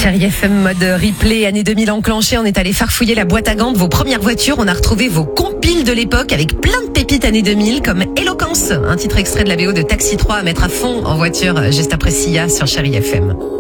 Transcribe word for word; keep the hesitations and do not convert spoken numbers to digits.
Chérie F M mode replay, année deux mille enclenchée, on est allé farfouiller la boîte à gants de vos premières voitures, on a retrouvé vos compiles de l'époque avec plein de pépites années deux mille comme Éloquence, un titre extrait de la B O de Taxi trois à mettre à fond en voiture juste après Sia sur Chérie F M.